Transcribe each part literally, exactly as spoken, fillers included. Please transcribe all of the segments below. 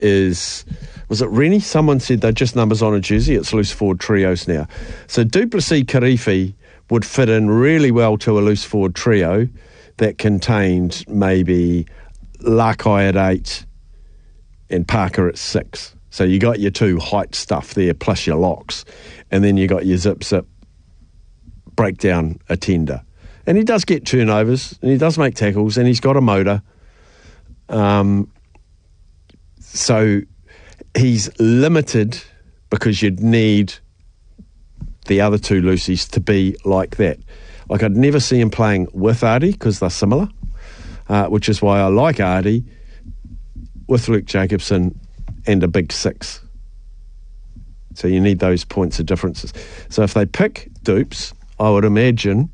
is, was it Rennie? Someone said they're just numbers on a jersey. It's loose forward trios now. So du Plessis-Kirifi would fit in really well to a loose forward trio that contained maybe Lakai at eight and Parker at six. So you got your two height stuff there plus your locks, and then you got your zip-zip breakdown attender. And he does get turnovers, and he does make tackles, and he's got a motor. Um, so he's limited because you'd need the other two loosies to be like that. Like, I'd never see him playing with Ardie because they're similar, uh, which is why I like Ardie with Luke Jacobson and a big six. So you need those points of differences. So if they pick Dupes, I would imagine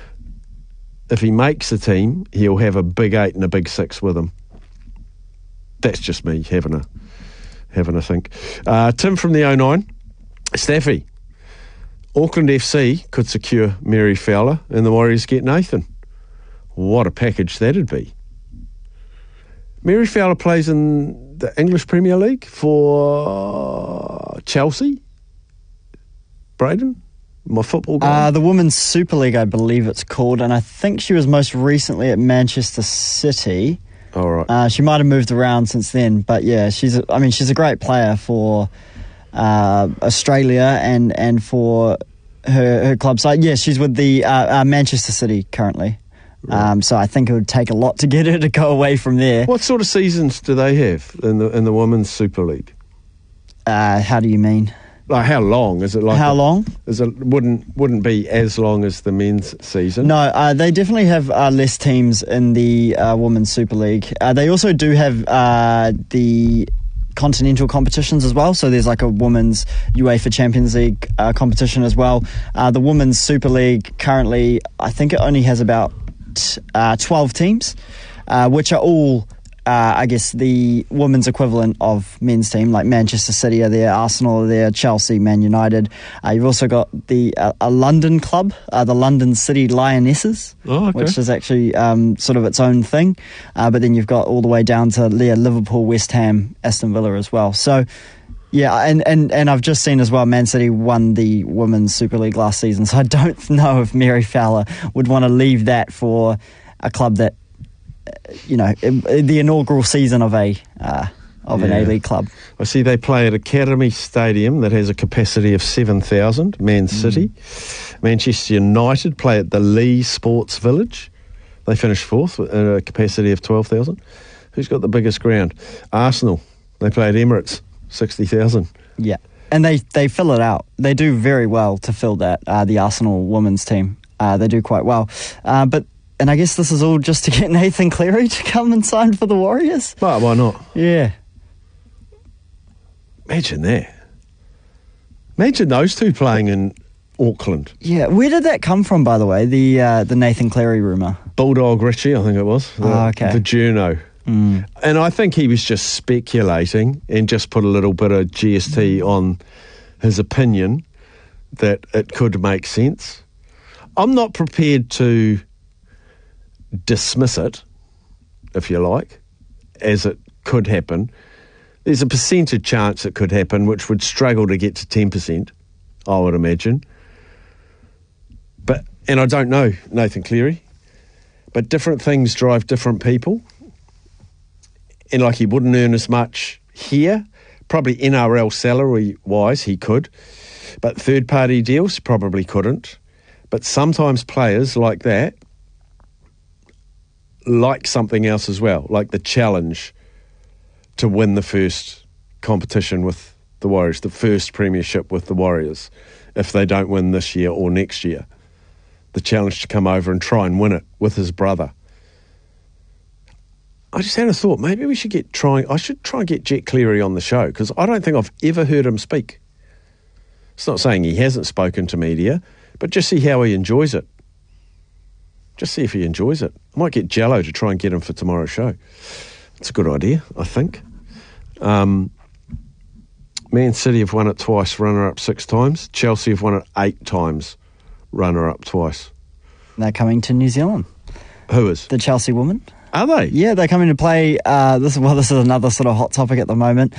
if he makes the team, he'll have a big eight and a big six with him. That's just me having a having a think. Uh, Tim from the oh nine, Staffy. Auckland F C could secure Mary Fowler and the Warriors get Nathan. What a package that'd be. Mary Fowler plays in the English Premier League for Chelsea. Braden? My football guy? Uh, the Women's Super League, I believe it's called, and I think she was most recently at Manchester City. All right. Uh, she might have moved around since then, but yeah, she's. A, I mean, she's a great player for uh, Australia and and for her her club side. Yeah, she's with the uh, uh, Manchester City currently. Right. Um, so I think it would take a lot to get her to go away from there. What sort of seasons do they have in the in the Women's Super League? Uh, how do you mean? Like, how long is it? Like how a, long? Is it wouldn't wouldn't be as long as the men's season? No, uh, they definitely have uh, less teams in the uh, Women's Super League. Uh, they also do have uh, the continental competitions as well. So there's like a Women's UEFA Champions League uh, competition as well. Uh, the Women's Super League currently, I think it only has about uh, twelve teams, uh, which are all. Uh, I guess the women's equivalent of men's team, like Manchester City are there, Arsenal are there, Chelsea, Man United. Uh, you've also got the uh, a London club, uh, the London City Lionesses, oh, okay. which is actually um, sort of its own thing. Uh, but then you've got all the way down to yeah, Liverpool, West Ham, Aston Villa as well. So, yeah, and, and, and I've just seen as well, Man City won the Women's Super League last season. So I don't know if Mary Fowler would want to leave that for a club that, you know, the inaugural season of a uh, of yeah. an A-League club. I see they play at Academy Stadium that has a capacity of seven thousand, Man City. Mm. Manchester United play at the Lee Sports Village. They finish fourth at a capacity of twelve thousand. Who's got the biggest ground? Arsenal. They play at Emirates, sixty thousand. Yeah, and they, they fill it out. They do very well to fill that, uh, the Arsenal women's team. Uh, they do quite well. Uh, but And I guess this is all just to get Nathan Cleary to come and sign for the Warriors. Well, why not? Yeah. Imagine that. Imagine those two playing in Auckland. Yeah. Where did that come from, by the way, the uh, the Nathan Cleary rumour? Bulldog Richie, I think it was. The, oh, okay. The Juno. Mm. And I think he was just speculating and just put a little bit of G S T on his opinion that it could make sense. I'm not prepared to dismiss it, if you like, as it could happen. There's a percentage chance it could happen, which would struggle to get to ten percent, I would imagine. But and I don't know Nathan Cleary, but different things drive different people. And like, he wouldn't earn as much here, probably N R L salary-wise he could, but third-party deals probably couldn't. But sometimes players like that like something else as well, like the challenge to win the first competition with the Warriors, the first premiership with the Warriors, if they don't win this year or next year. The challenge to come over and try and win it with his brother. I just had a thought, maybe we should get trying. I should try and get Jet Cleary on the show, because I don't think I've ever heard him speak. It's not saying he hasn't spoken to media, but just see how he enjoys it. Just see if he enjoys it. I might get Jello to try and get him for tomorrow's show. It's a good idea, I think. Um, Man City have won it twice, runner-up six times. Chelsea have won it eight times, runner-up twice. They're coming to New Zealand. Who is? The Chelsea women. Are they? Yeah, they're coming to play. Uh, this well, this is another sort of hot topic at the moment.